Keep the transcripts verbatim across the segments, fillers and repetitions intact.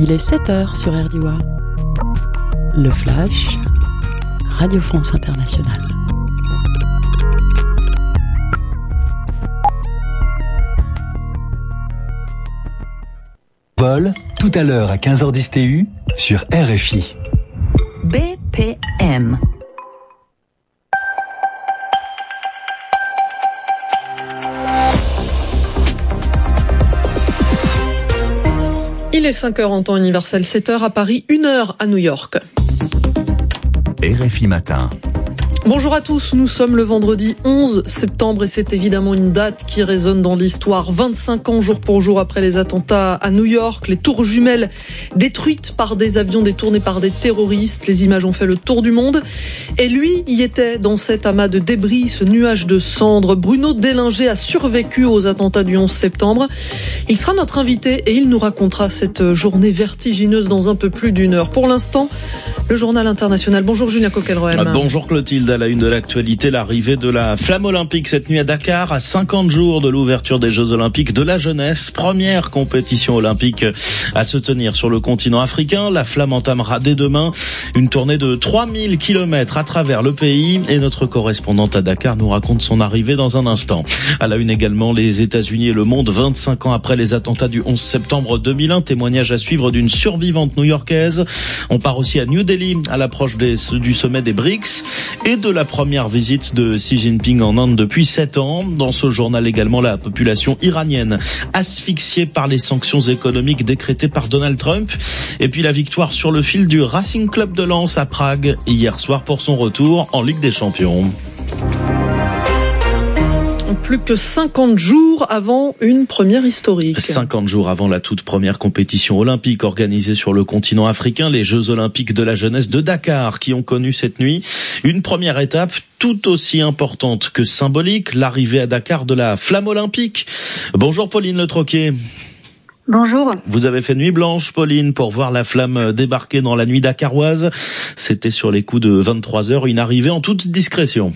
Il est sept heures sur R D W A. Le Flash, Radio France Internationale. Vol, tout à l'heure à quinze heures dix T U sur R F I. B P M. Il est cinq heures en temps universel, sept heures à Paris, une heure à New York. R F I Matin. Bonjour à tous, nous sommes le vendredi onze septembre et c'est évidemment une date qui résonne dans l'histoire. vingt-cinq ans jour pour jour après les attentats à New York, les tours jumelles détruites par des avions détournés par des terroristes. Les images ont fait le tour du monde. Et lui y était dans cet amas de débris, ce nuage de cendres. Bruno Dellinger a survécu aux attentats du onze septembre. Il sera notre invité et il nous racontera cette journée vertigineuse dans un peu plus d'une heure. Pour l'instant, le journal international. Bonjour Julien Coquelroem. Ah, bonjour Clotilde. À la une de l'actualité, l'arrivée de la flamme olympique cette nuit à Dakar, à cinquante jours de l'ouverture des Jeux olympiques de la jeunesse. Première compétition olympique à se tenir sur le continent africain. La flamme entamera dès demain une tournée de trois mille kilomètres à travers le pays. Et notre correspondante à Dakar nous raconte son arrivée dans un instant. À la une également, les États-Unis et le monde, vingt-cinq ans après les attentats du onze septembre deux mille un. Témoignage à suivre d'une survivante new-yorkaise. On part aussi à New Delhi à l'approche des, du sommet des B R I C S et de la première visite de Xi Jinping en Inde depuis sept ans. Dans ce journal également, la population iranienne asphyxiée par les sanctions économiques décrétées par Donald Trump. Et puis la victoire sur le fil du Racing Club de Lens à Prague hier soir pour son retour en Ligue des Champions. Plus que cinquante jours avant une première historique. cinquante jours avant la toute première compétition olympique organisée sur le continent africain, les Jeux olympiques de la jeunesse de Dakar, qui ont connu cette nuit une première étape tout aussi importante que symbolique, l'arrivée à Dakar de la flamme olympique. Bonjour Pauline Le Troquier. Bonjour. Vous avez fait nuit blanche, Pauline, pour voir la flamme débarquer dans la nuit dakaroise. C'était sur les coups de vingt-trois heures, une arrivée en toute discrétion.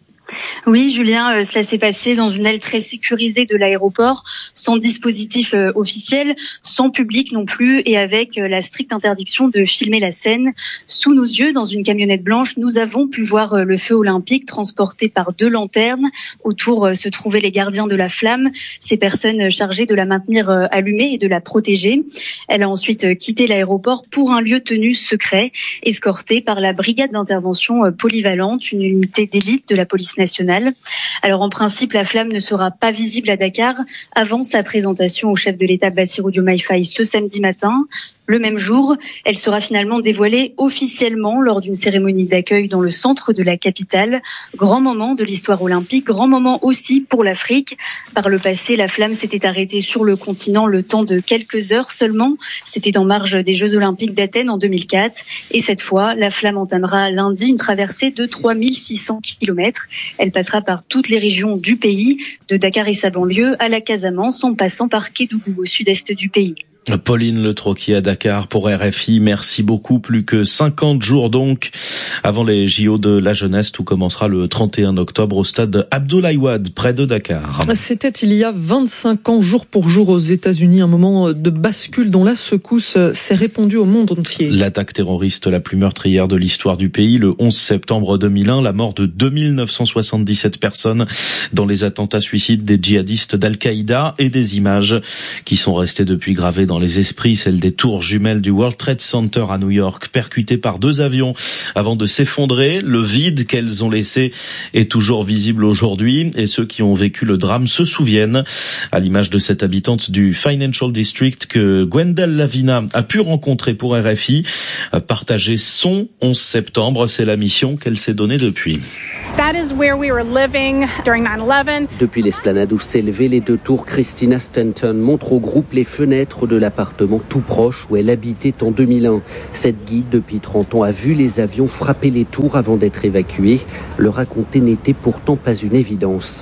Oui, Julien, euh, cela s'est passé dans une aile très sécurisée de l'aéroport, sans dispositif euh, officiel, sans public non plus, et avec euh, la stricte interdiction de filmer la scène. Sous nos yeux, dans une camionnette blanche, nous avons pu voir euh, le feu olympique transporté par deux lanternes. Autour euh, se trouvaient les gardiens de la flamme, ces personnes chargées de la maintenir euh, allumée et de la protéger. Elle a ensuite euh, quitté l'aéroport pour un lieu tenu secret, escortée par la brigade d'intervention euh, polyvalente, une unité d'élite de la police nationale. Alors en principe, la flamme ne sera pas visible à Dakar avant sa présentation au chef de l'État Bassirou Diomaye Faye ce samedi matin. Le même jour, elle sera finalement dévoilée officiellement lors d'une cérémonie d'accueil dans le centre de la capitale. Grand moment de l'histoire olympique, grand moment aussi pour l'Afrique. Par le passé, la flamme s'était arrêtée sur le continent le temps de quelques heures seulement. C'était en marge des Jeux olympiques d'Athènes en deux mille quatre. Et cette fois, la flamme entamera lundi une traversée de trois mille six cents kilomètres. Elle passera par toutes les régions du pays, de Dakar et sa banlieue à la Casamance, en passant par Kédougou au sud-est du pays. Pauline Le Troquier à Dakar pour R F I. Merci beaucoup. Plus que cinquante jours donc avant les J O de la jeunesse. Tout commencera le trente et un octobre au stade Abdoulaye Wade, près de Dakar. C'était il y a vingt-cinq ans, jour pour jour aux États-Unis, un moment de bascule dont la secousse s'est répandue au monde entier. L'attaque terroriste la plus meurtrière de l'histoire du pays, le onze septembre deux mille un, la mort de deux mille neuf cent soixante-dix-sept personnes dans les attentats suicides des djihadistes d'Al-Qaïda et des images qui sont restées depuis gravées dans les esprits, celle des tours jumelles du World Trade Center à New York, percutées par deux avions avant de s'effondrer. Le vide qu'elles ont laissé est toujours visible aujourd'hui et ceux qui ont vécu le drame se souviennent, à l'image de cette habitante du Financial District que Gwendal Lavina a pu rencontrer pour R F I. Partager son onze septembre, c'est la mission qu'elle s'est donnée depuis. That is where we were living during nine eleven. Depuis l'esplanade où s'élevaient les deux tours, Christina Stanton montre au groupe les fenêtres de l'appartement tout proche où elle habitait en deux mille un. Cette guide, depuis trente ans, a vu les avions frapper les tours avant d'être évacués. Le raconter n'était pourtant pas une évidence.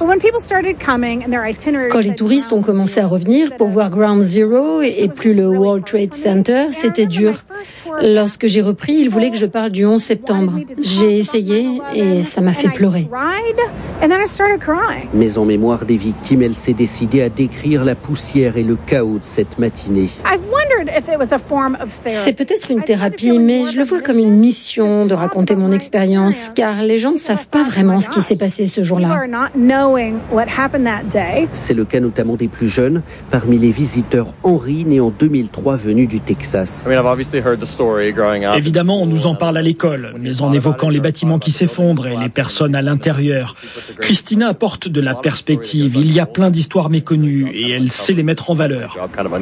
Quand les touristes ont commencé à revenir pour voir Ground Zero et plus le World Trade Center, c'était dur. Lorsque j'ai repris, ils voulaient que je parle du onze septembre. J'ai essayé et ça m'a fait pleurer. Mais en mémoire des victimes, elle s'est décidée à décrire la poussière et le chaos de cette matinée. C'est peut-être une thérapie, mais je le vois comme une mission de raconter mon expérience, car les gens ne savent pas vraiment ce qui s'est passé ce jour-là. C'est le cas notamment des plus jeunes, parmi les visiteurs Henri, né en deux mille trois, venu du Texas. Évidemment, on nous en parle à l'école, mais en évoquant les bâtiments qui s'effondrent et les personnes à l'intérieur. Christina apporte de la perspective. Il y a plein d'histoires méconnues et elle sait les mettre en valeur.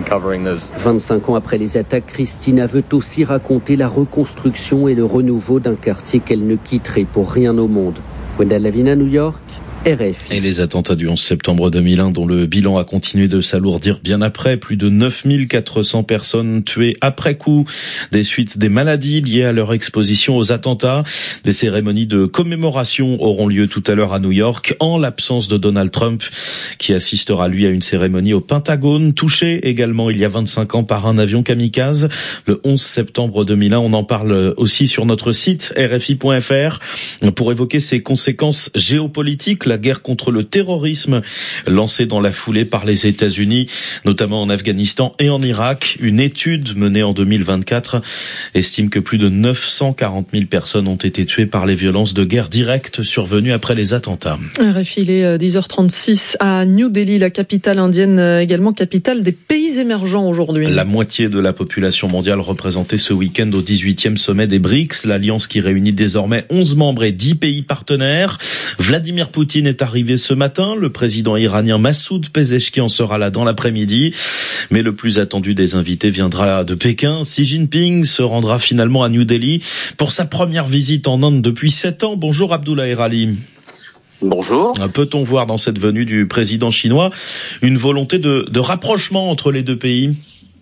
vingt-cinq ans après les attaques, Christina veut aussi raconter la reconstruction et le renouveau d'un quartier qu'elle ne quitterait pour rien au monde. Wendell Lavina, New York. R F I. Et les attentats du onze septembre deux mille un, dont le bilan a continué de s'alourdir bien après, plus de neuf mille quatre cents personnes tuées après coup, des suites des maladies liées à leur exposition aux attentats. Des cérémonies de commémoration auront lieu tout à l'heure à New York, en l'absence de Donald Trump, qui assistera lui à une cérémonie au Pentagone, touché également il y a vingt-cinq ans par un avion kamikaze, le onze septembre deux mille un. On en parle aussi sur notre site R F I point F R pour évoquer ses conséquences géopolitiques. La guerre contre le terrorisme lancée dans la foulée par les États-Unis, notamment en Afghanistan et en Irak. Une étude menée en deux mille vingt-quatre estime que plus de neuf cent quarante mille personnes ont été tuées par les violences de guerre directes survenues après les attentats. R F I, il est dix heures trente-six à New Delhi, la capitale indienne, également capitale des pays émergents aujourd'hui. La moitié de la population mondiale représentée ce week-end au dix-huitième sommet des BRICS, l'alliance qui réunit désormais onze membres et dix pays partenaires. Vladimir Poutine est arrivé ce matin. Le président iranien Massoud Pezeshkian sera là dans l'après-midi. Mais le plus attendu des invités viendra de Pékin. Xi Jinping se rendra finalement à New Delhi pour sa première visite en Inde depuis sept ans. Bonjour Abdullah Erali. Bonjour. Peut-on voir dans cette venue du président chinois une volonté de, de rapprochement entre les deux pays ?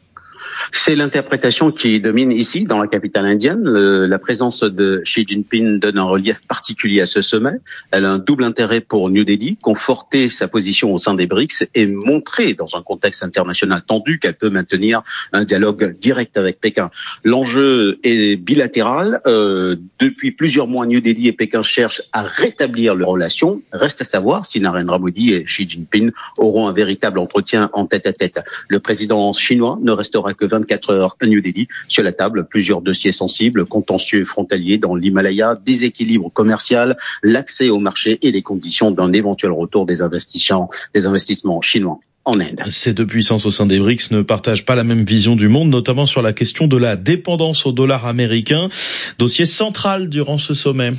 C'est l'interprétation qui domine ici, dans la capitale indienne. Le, la présence de Xi Jinping donne un relief particulier à ce sommet. Elle a un double intérêt pour New Delhi, conforter sa position au sein des BRICS et montrer, dans un contexte international tendu, qu'elle peut maintenir un dialogue direct avec Pékin. L'enjeu est bilatéral. Euh, depuis plusieurs mois, New Delhi et Pékin cherchent à rétablir leurs relations. Reste à savoir si Narendra Modi et Xi Jinping auront un véritable entretien en tête-à-tête. Le président chinois ne restera que vingt-quatre heures à New Delhi. Sur la table, plusieurs dossiers sensibles, contentieux frontaliers dans l'Himalaya, déséquilibre commercial, l'accès au marché et les conditions d'un éventuel retour des investissements, des investissements chinois en Inde. Ces deux puissances au sein des BRICS ne partagent pas la même vision du monde, notamment sur la question de la dépendance au dollar américain, dossier central durant ce sommet.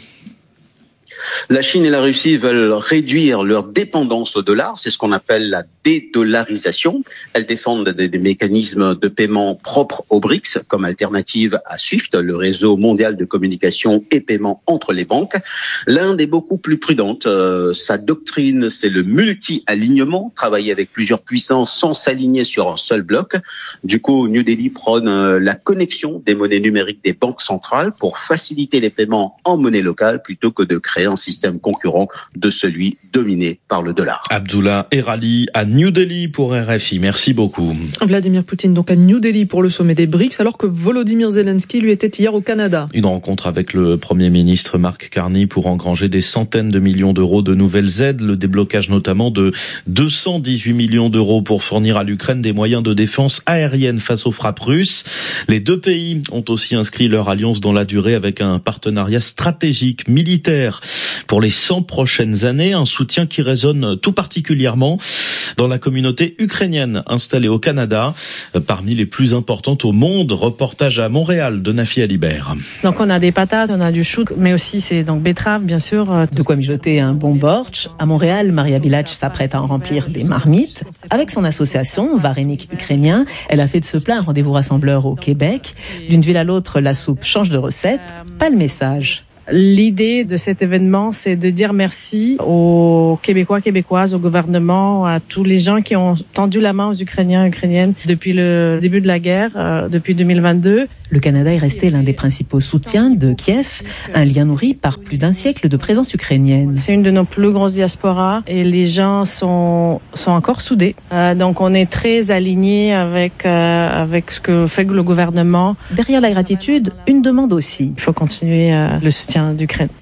La Chine et la Russie veulent réduire leur dépendance au dollar, c'est ce qu'on appelle la dédollarisation. Elles défendent des, des mécanismes de paiement propres aux BRICS comme alternative à SWIFT, le réseau mondial de communication et paiement entre les banques. L'Inde est beaucoup plus prudente. Euh, sa doctrine, c'est le multi-alignement, travailler avec plusieurs puissances sans s'aligner sur un seul bloc. Du coup, New Delhi prône euh, la connexion des monnaies numériques des banques centrales pour faciliter les paiements en monnaie locale plutôt que de créer un système concurrent de celui dominé par le dollar. Abdullah Erali à New Delhi pour R F I. Merci beaucoup. Vladimir Poutine donc à New Delhi pour le sommet des BRICS, alors que Volodymyr Zelensky lui était hier au Canada. Une rencontre avec le Premier ministre Mark Carney pour engranger des centaines de millions d'euros de nouvelles aides, le déblocage notamment de deux cent dix-huit millions d'euros pour fournir à l'Ukraine des moyens de défense aérienne face aux frappes russes. Les deux pays ont aussi inscrit leur alliance dans la durée avec un partenariat stratégique militaire pour les cent prochaines années, un soutien qui résonne tout particulièrement dans la communauté ukrainienne installée au Canada, parmi les plus importantes au monde. Reportage à Montréal de Nafi Alibert. Donc on a des patates, on a du chou, mais aussi c'est donc betterave bien sûr. De quoi mijoter un bon bortsch. À Montréal, Maria Village s'apprête à en remplir des marmites. Avec son association Varenik Ukrainien, elle a fait de ce plat un rendez-vous rassembleur au Québec. D'une ville à l'autre, la soupe change de recette. Pas le message. L'idée de cet événement, c'est de dire merci aux Québécois, Québécoises, au gouvernement, à tous les gens qui ont tendu la main aux Ukrainiens, Ukrainiennes depuis le début de la guerre, euh, depuis deux mille vingt-deux. Le Canada est resté l'un des principaux soutiens de Kiev, un lien nourri par plus d'un siècle de présence ukrainienne. C'est une de nos plus grosses diasporas et les gens sont sont encore soudés. Euh, donc on est très alignés avec euh, avec ce que fait le gouvernement. Derrière la gratitude, une demande aussi. Il faut continuer euh, le soutien d'Ukraine.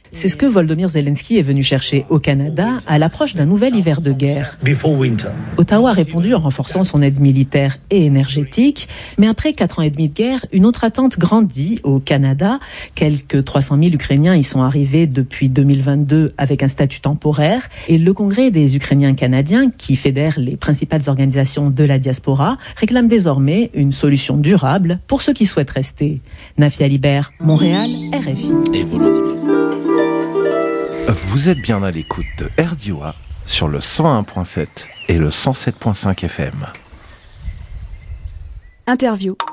C'est ce que Volodymyr Zelensky est venu chercher au Canada à l'approche d'un nouvel hiver de guerre. Ottawa a répondu en renforçant son aide militaire et énergétique, mais après quatre ans et demi de guerre, une autre attente grandit au Canada. Quelques trois cent mille Ukrainiens y sont arrivés depuis deux mille vingt-deux avec un statut temporaire, et le Congrès des Ukrainiens canadiens, qui fédère les principales organisations de la diaspora, réclame désormais une solution durable pour ceux qui souhaitent rester. Nafia Libert, Montréal, R F I. Et Volodymyr. Vous êtes bien à l'écoute de R D O A sur le cent un virgule sept et le cent sept virgule cinq F M. Interview.